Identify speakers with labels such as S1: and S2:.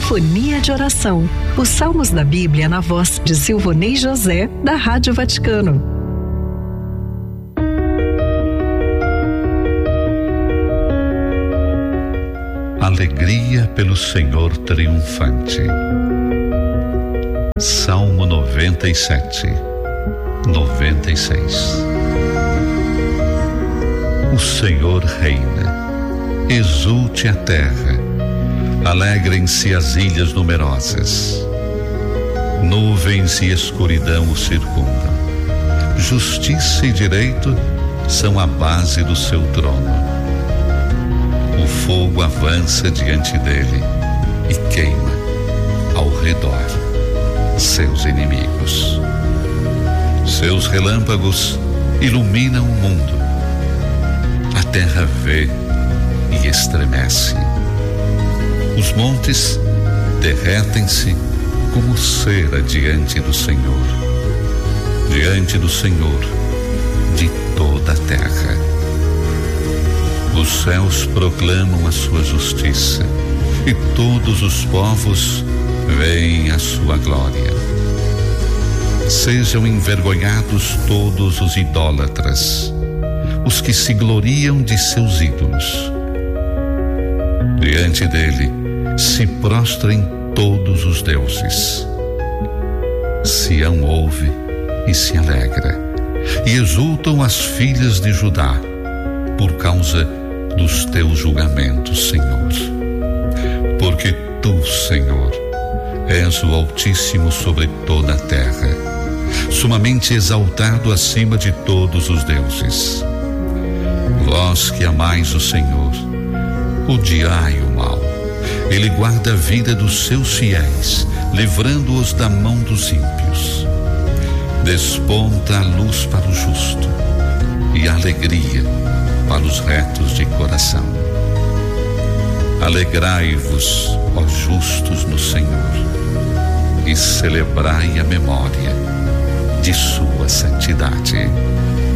S1: Sinfonia de Oração, os salmos da Bíblia na voz de Silvonei José, da Rádio Vaticano.
S2: Alegria pelo Senhor triunfante. Salmo 97, 96. O Senhor reina, exulte a terra, alegrem-se as ilhas numerosas. Nuvens e escuridão o circundam, justiça e direito são a base do seu trono. O fogo avança diante dele e queima ao redor seus inimigos. Seus relâmpagos iluminam o mundo. A terra vê e estremece. Os montes derretem-se como cera diante do Senhor de toda a terra. Os céus proclamam a sua justiça e todos os povos veem a sua glória. Sejam envergonhados todos os idólatras, os que se gloriam de seus ídolos. Diante dele se prostrem todos os deuses. Sião ouve e se alegra, e exultam as filhas de Judá, por causa dos teus julgamentos, Senhor. Porque tu, Senhor, és o Altíssimo sobre toda a terra, sumamente exaltado acima de todos os deuses. Vós que amais o Senhor, odiai o mal. Ele guarda a vida dos seus fiéis, livrando-os da mão dos ímpios. Desponta a luz para o justo e a alegria para os retos de coração. Alegrai-vos, ó justos, no Senhor, e celebrai a memória de sua santidade.